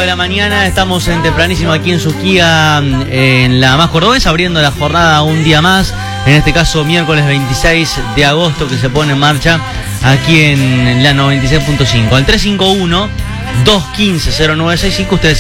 de la mañana, estamos en tempranísimo aquí en Susquía, en la más cordobesa, abriendo la jornada un día más, en este caso miércoles 26 de agosto, que se pone en marcha aquí en la 96.5. Al 351-215-0965 ustedes